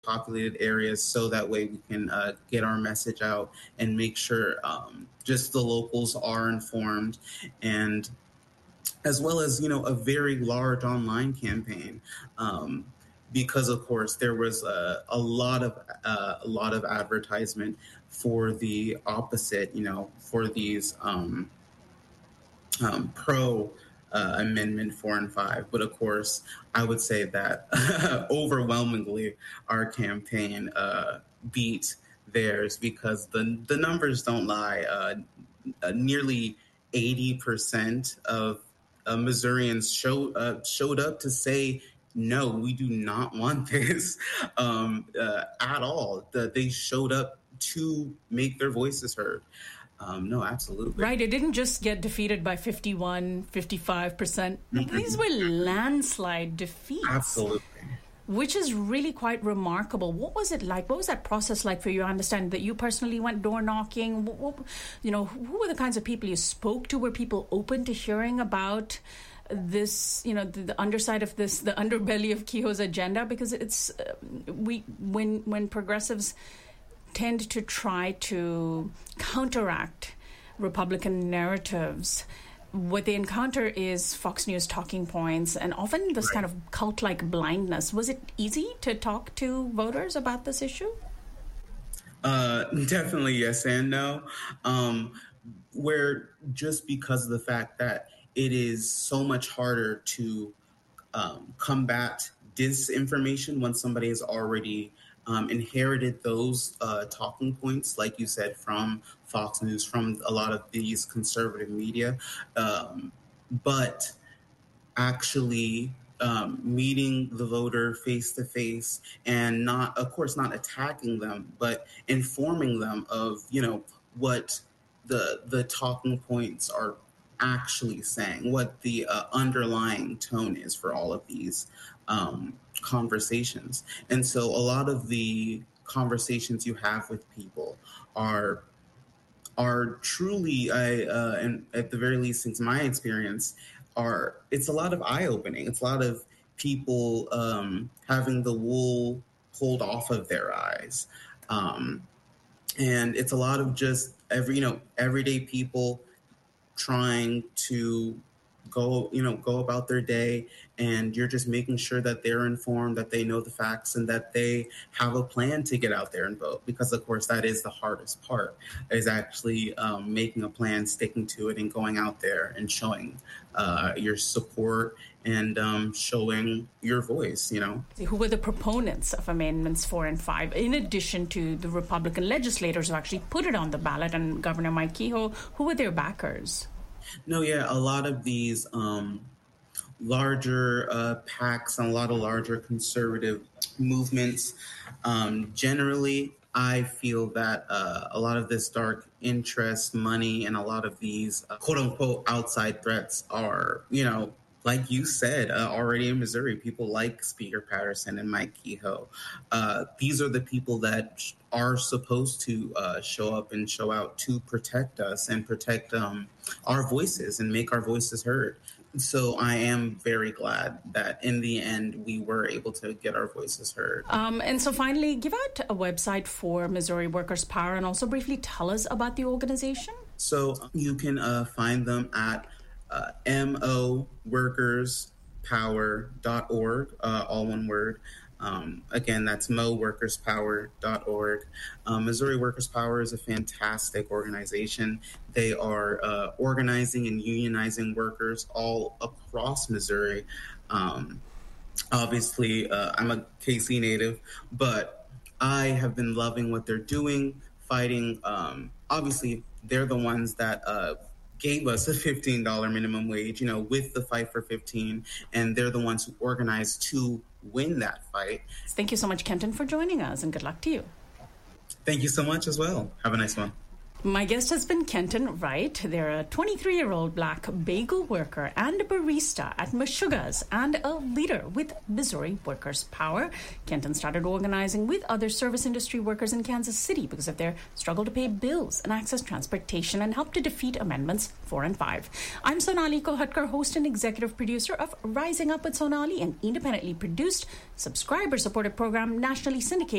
populated areas, so that way we can get our message out and make sure just the locals are informed, and as well as, a very large online campaign. Because of course there was a lot of advertisement for the opposite, for these pro Amendment 4 and 5. But of course, I would say that overwhelmingly our campaign beat theirs, because the numbers don't lie. Nearly 80% of Missourians showed up to say, no, we do not want this at all. They showed up to make their voices heard. No, absolutely. Right. It didn't just get defeated by 51, 55%. Mm-hmm. These were landslide defeats. Absolutely. Which is really quite remarkable. What was it like? What was that process like for you? I understand that you personally went door knocking. Who were the kinds of people you spoke to? Were people open to hearing about this, the underside of this, the underbelly of Kehoe's agenda? Because it's when progressives tend to try to counteract Republican narratives, what they encounter is Fox News talking points and often this kind of cult-like blindness. Was it easy to talk to voters about this issue? Definitely yes and no. Where just because of the fact that it is so much harder to combat disinformation when somebody has already inherited those talking points, like you said, from Fox News, from a lot of these conservative media. But actually meeting the voter face to face and not attacking them, but informing them of, what the talking points are actually saying, what the underlying tone is for all of these conversations. And so a lot of the conversations you have with people are truly, and at the very least, since my experience, it's a lot of eye-opening. It's a lot of people having the wool pulled off of their eyes. And it's a lot of just everyday people trying to go about their day, and you're just making sure that they're informed, that they know the facts, and that they have a plan to get out there and vote. Because of course that is the hardest part, is actually making a plan, sticking to it, and going out there and showing your support and showing your voice. Who were the proponents of Amendments 4 and 5, in addition to the Republican legislators who actually put it on the ballot and Governor Mike Kehoe? Who were their backers? No, yeah, a lot of these larger PACs and a lot of larger conservative movements. Generally, I feel that a lot of this dark interest money and a lot of these quote unquote outside threats are, like you said, already in Missouri, people like Speaker Patterson and Mike Kehoe. These are the people that are supposed to show up and show out to protect us and protect our voices and make our voices heard. So I am very glad that in the end we were able to get our voices heard. And so finally, give out a website for Missouri Workers' Power and also briefly tell us about the organization. So you can find them at moworkerspower.org, all one word. Again, that's moworkerspower.org. Missouri Workers' Power is a fantastic organization. They are organizing and unionizing workers all across Missouri. Obviously, I'm a KC native, but I have been loving what they're doing, fighting. Obviously, they're the ones that gave us a $15 minimum wage, with the Fight for 15, and they're the ones who organized to win that fight. Thank you so much, Kenton, for joining us, and good luck to you. Thank you so much as well. Have a nice one. My guest has been Kenton Wright. They're a 23-year-old Black bagel worker and a barista at Meshuggah's and a leader with Missouri Workers' Power. Kenton started organizing with other service industry workers in Kansas City because of their struggle to pay bills and access transportation, and helped to defeat Amendments 4 and 5. I'm Sonali Kohatkar, host and executive producer of Rising Up with Sonali, an independently produced, subscriber-supported program nationally syndicated